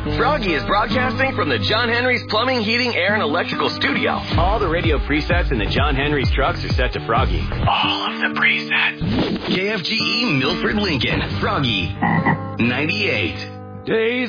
Froggy is broadcasting from the John Henry's Plumbing, Heating, Air, and Electrical Studio. All the radio presets in the John Henry's trucks are set to Froggy. All of the presets. KFGE Milford, Lincoln. Froggy. 98. Days